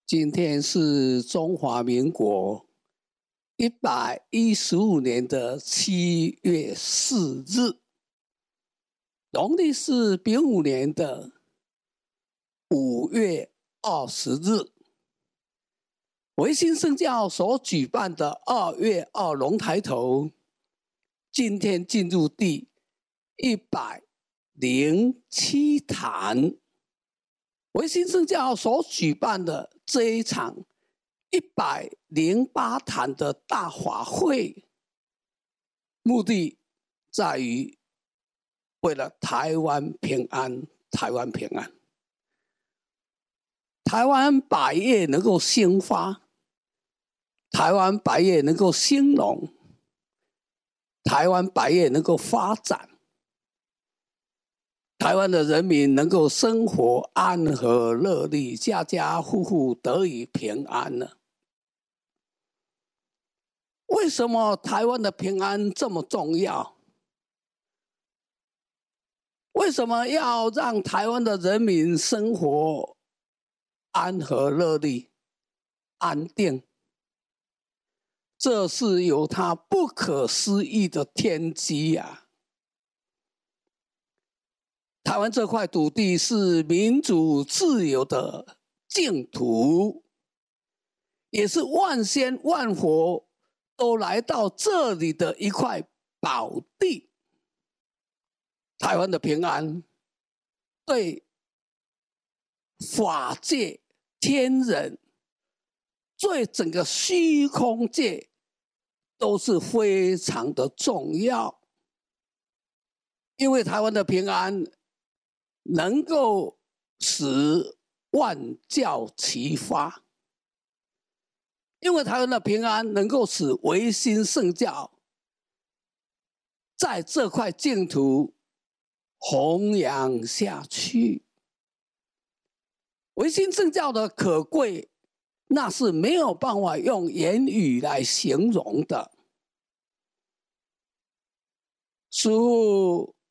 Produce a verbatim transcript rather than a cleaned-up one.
今天是中华民国一百一十五年的七月四日，农历是丙午年的五月二十日。维新圣教所举办的二月二龙抬头，今天进入第一百零七坛。维新圣教所举办的这一场一百零八坛的大法会，目的在于为了台湾平安，台湾平安，台湾百业能够兴发，台湾百业能够兴隆，台湾百业能够发展，台湾的人民能够生活安和乐利，家家户户得以平安呢？为什么台湾的平安这么重要？为什么要让台湾的人民生活安和乐利、安定？这是有它不可思议的天机呀！台湾这块土地是民主自由的净土，也是万仙万佛都来到这里的一块宝地。台湾的平安对法界、天人、对整个虚空界都是非常的重要，因为台湾的平安能够使万教齐发，因为台湾的平安能够使维新圣教在这块净土弘扬下去。维新圣教的可贵，那是没有办法用言语来形容的。师父